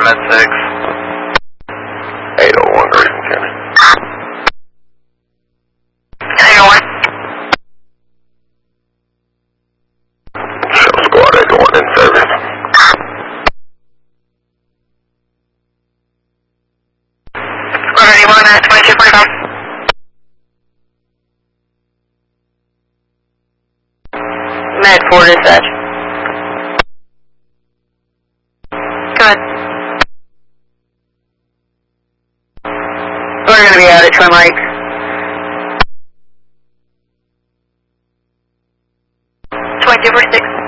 Med 6. 801 Grayson County. 801. Show Squad 801 in service. Squad 81 at 2245. Med 4 dispatch. Good. We're going to be out at Twin Lakes. 2246.